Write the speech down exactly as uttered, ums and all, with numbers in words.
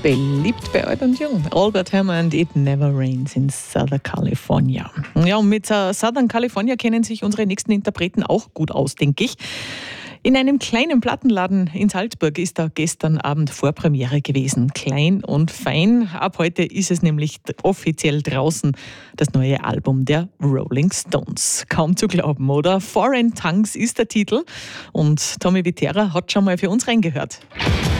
Beliebt bei alt und jung. Albert Hammond, It Never Rains in Southern California. Ja, und mit uh, Southern California kennen sich unsere nächsten Interpreten auch gut aus, denke ich. In einem kleinen Plattenladen in Salzburg ist da gestern Abend Vorpremiere gewesen. Klein und fein. Ab heute ist es nämlich offiziell draußen, das neue Album der Rolling Stones. Kaum zu glauben, oder? Foreign Tongues ist der Titel. Und Tommy Viterra hat schon mal für uns reingehört.